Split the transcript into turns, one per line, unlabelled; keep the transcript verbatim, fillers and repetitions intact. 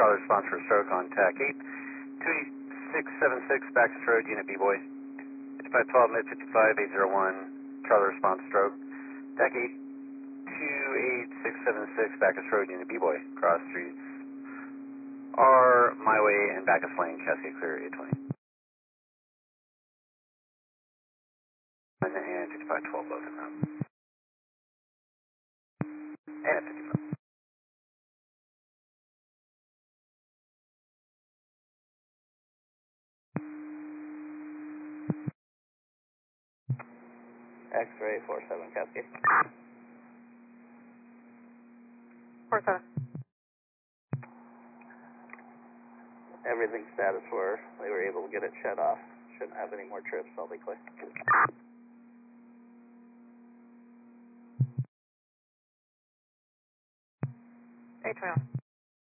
Charlie response for stroke on T A C eight two six seven six, Backus Road, Unit B-Boy. fifty-five twelve, mid fifty-five, eight zero one, Charlie response stroke. T A C eight two eight six seven six, Backus Road, Unit B-Boy. Cross streets are My Way and Backus Lane, Cascade Clear, eight twenty. And fifty-five twelve, both in route. And fifty-five. X-ray four seven, Cascade.
four seven.
Everything status for, they were able to get it shut off. Shouldn't have any more trips, I'll be clear.
eight twenty.